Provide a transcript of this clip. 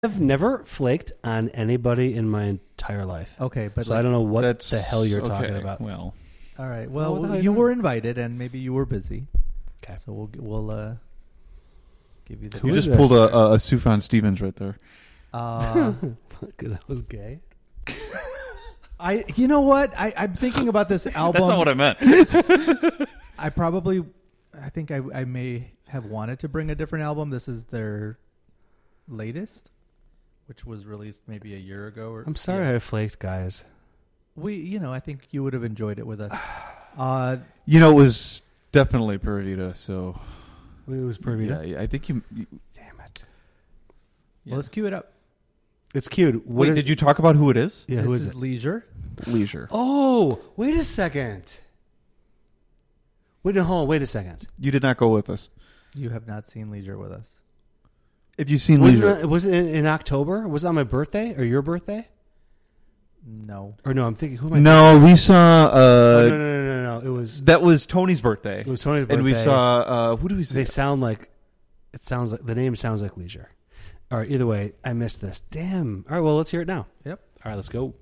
I've never flaked on anybody in my entire life. Okay, but so I don't know what the hell you're talking about. Well, all right. Well, you were invited, and maybe you were busy. Okay, so we'll give you the. You just pulled a Sufjan Stevens right there. Because I was gay. You know what? I'm thinking about this album. That's not what I meant. I think I may have wanted to bring a different album. This is their latest, which was released maybe a year ago. I'm sorry I flaked, guys. I think you would have enjoyed it with us. It was definitely Pura Vida, so. It was Pura Vida? Yeah, I think you. Damn it. Yeah. Well, let's cue it up. It's cute. Wait, did you talk about who it is? Yeah, who is it? Leisure. Oh, wait a second. Wait a second. You did not go with us. You have not seen Leisure with us. If you've seen Leisure. Was it in October? Was it on my birthday or your birthday? No. Or no, I'm thinking, who am I No, we saw... No. It was... That was Tony's birthday. It was Tony's birthday. And we saw... who do we see? They sound like... The name sounds like Leisure. All right, either way, I missed this. Damn. All right, well, let's hear it now. Yep. All right, let's go.